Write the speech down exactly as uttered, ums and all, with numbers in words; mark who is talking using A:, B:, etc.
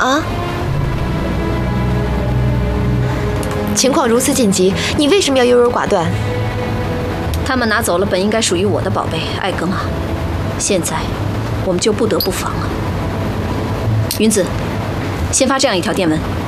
A: 啊？情况如此紧急，你为什么要优柔寡断？
B: 他们拿走了本应该属于我的宝贝艾格玛，现在我们就不得不防了。云子，先发这样一条电文。